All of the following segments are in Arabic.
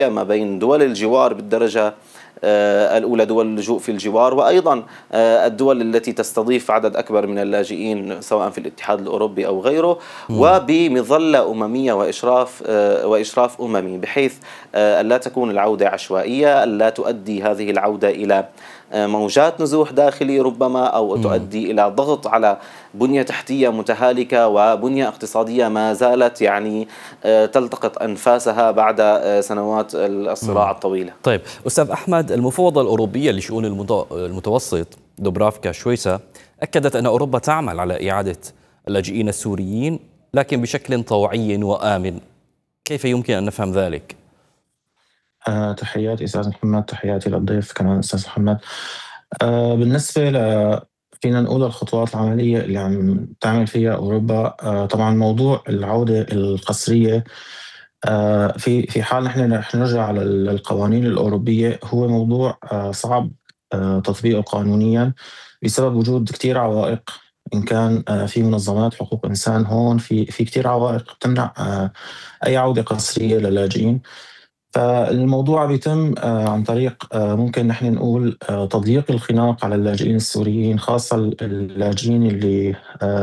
ما بين دول الجوار بالدرجة الأولى، دول اللجوء في الجوار، وأيضا الدول التي تستضيف عدد أكبر من اللاجئين سواء في الاتحاد الأوروبي أو غيره، وبمظلة أممية وإشراف أممي، بحيث لا تكون العودة عشوائية، لا تؤدي هذه العودة إلى موجات نزوح داخلي ربما، أو تؤدي إلى ضغط على بنية تحتية متهالكة وبنية اقتصادية ما زالت يعني تلتقط أنفاسها بعد سنوات الصراع الطويلة. طيب أستاذ أحمد، المفوضة الأوروبية لشؤون المتوسط دوبرافكا شويسا أكدت أن أوروبا تعمل على إعادة اللاجئين السوريين، لكن بشكل طوعي وآمن. كيف يمكن أن نفهم ذلك؟ تحياتي أستاذ محمد، تحياتي للضيف كمان أستاذ محمد. بالنسبة فينا نقول الخطوات العملية اللي عم تعمل فيها أوروبا، طبعا موضوع العودة القسرية في حال نحن رح نرجع على القوانين الأوروبية، هو موضوع صعب تطبيقه قانونيا بسبب وجود كتير عوائق. إن كان في منظمات حقوق إنسان هون، في كتير عوائق تمنع أي عودة قسرية للاجئين. فالموضوع بيتم عن طريق ممكن نحن نقول تضييق الخناق على اللاجئين السوريين، خاصة اللاجئين اللي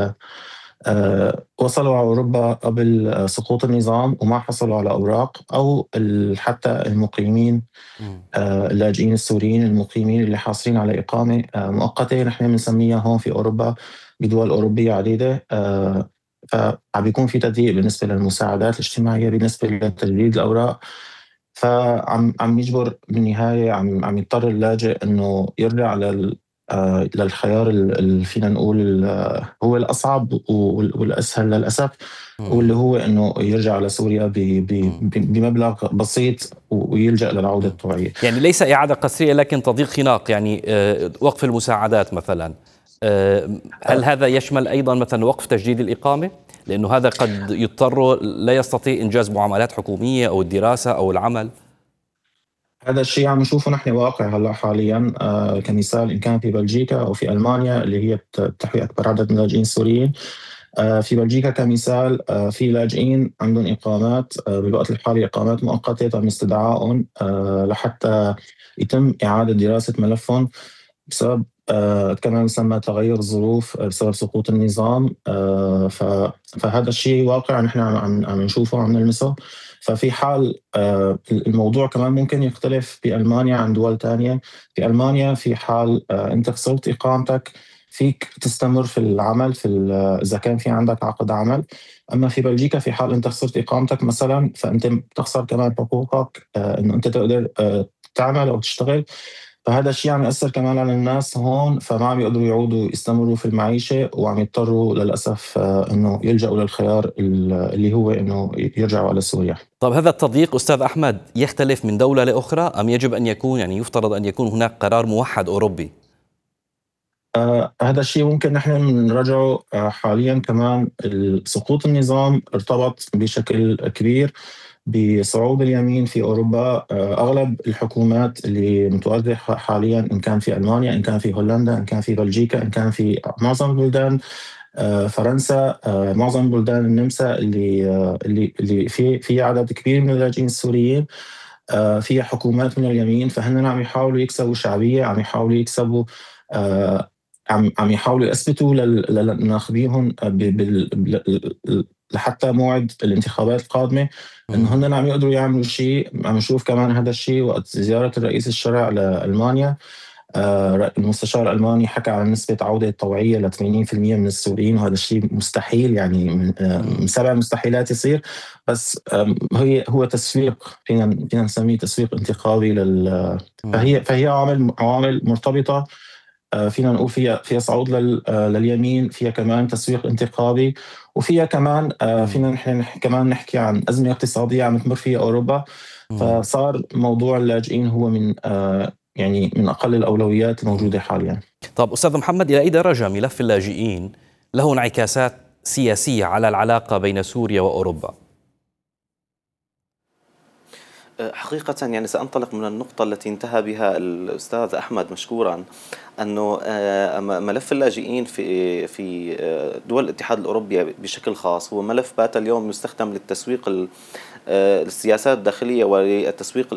وصلوا على أوروبا قبل سقوط النظام وما حصلوا على أوراق، أو حتى المقيمين، اللاجئين السوريين المقيمين اللي حاصلين على إقامة مؤقتة، نحن بنسميها هون في أوروبا بدول أوروبية عديدة. فعم بيكون في تضييق بالنسبة للمساعدات الاجتماعية، بالنسبة لتجديد الأوراق. فعم يجبر بالنهاية، عم يضطر اللاجئ إنه يرجع للخيار اللي فينا نقول هو الأصعب والأسهل للأسف، واللي هو إنه يرجع على سوريا بمبلغ بسيط ويلجأ للعودة الطوعية. يعني ليس إعادة قسرية لكن تضييق خناق، يعني وقف المساعدات مثلا. هل هذا يشمل أيضا مثلا وقف تجديد الإقامة؟ لأنه هذا قد يضطر لا يستطيع إنجاز معاملات حكومية أو الدراسة أو العمل. هذا الشيء عم نشوفه نحن واقع هلا حاليا. كمثال، إن كان في بلجيكا أو في ألمانيا اللي هي بتحوي أكبر عدد من اللاجئين السوريين. في بلجيكا كمثال، في لاجئين عندهم إقامات بالوقت الحالي، إقامات مؤقتة تم استدعائهم لحتى يتم إعادة دراسة ملفهم بسبب كما يسمى تغير الظروف بسبب سقوط النظام. فهذا الشيء واقع نحن عم نشوفه، عم نلمسه. ففي حال الموضوع كمان ممكن يختلف بألمانيا عن دول تانية. في ألمانيا في حال أنت خسرت إقامتك، فيك تستمر في العمل إذا كان في عندك عقد عمل. أما في بلجيكا في حال أنت خسرت إقامتك مثلا، فأنت بتخسر كمان حقوقك إنه أنت تقدر تعمل أو تشتغل. فهذا الشيء عم يأثر كمان على الناس هون، فما عم يقدروا يعودوا يستمروا في المعيشة، وعم يضطروا للأسف إنه يلجأوا للخيار اللي هو إنه يرجعوا على سوريا. طب هذا التضييق أستاذ أحمد يختلف من دولة لأخرى، أم يجب أن يكون، يعني يفترض أن يكون هناك قرار موحد أوروبي؟ هذا الشيء ممكن نحن نرجعه حاليا. كمان سقوط النظام ارتبط بشكل كبير بصعود اليمين في أوروبا. أغلب الحكومات اللي متواجدة حاليا، إن كان في ألمانيا، إن كان في هولندا، إن كان في بلجيكا، إن كان في معظم البلدان، فرنسا، معظم بلدان النمسا اللي في عدد كبير من اللاجئين السوريين، فيها حكومات من اليمين. فهن عم يحاولوا يكسبوا شعبية، عم يحاولوا يكسبوا عم يحاولوا يثبتوا لناخبيهم لحتى موعد الانتخابات القادمة انه هن عم يقدروا يعملوا شيء. عم نشوف كمان هذا الشيء وقت زيارة الرئيس الشرع لألمانيا. المستشار الألماني حكى عن نسبة عودة طوعية ل 80% من السوريين، وهذا الشيء مستحيل، يعني من سبع مستحيلات يصير. بس هو تسويق، فينا نسميه تسويق انتخابي فهي عوامل مرتبطة. فينا نقول فيها صعود لليمين، فيها كمان تسويق انتخابي، وفيها كمان فينا نحن كمان نحكي عن أزمة اقتصادية عم تمر فيها أوروبا. فصار موضوع اللاجئين هو من أقل الأولويات الموجودة حاليا. طب أستاذ محمد، إلى أي درجة ملف اللاجئين له انعكاسات سياسية على العلاقة بين سوريا وأوروبا؟ حقيقة يعني سأنطلق من النقطة التي انتهى بها الأستاذ أحمد مشكورا، أنه ملف اللاجئين في دول الاتحاد الأوروبي بشكل خاص هو ملف بات اليوم يستخدم للتسويق السياسات الداخلية وللتسويق